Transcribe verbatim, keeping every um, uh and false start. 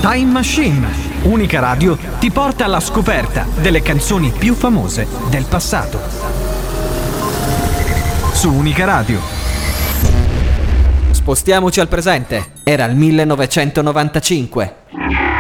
Time Machine. Unica Radio ti porta alla scoperta delle canzoni più famose del passato. Su Unica Radio. Spostiamoci al presente. Era il millenovecentonovantacinque.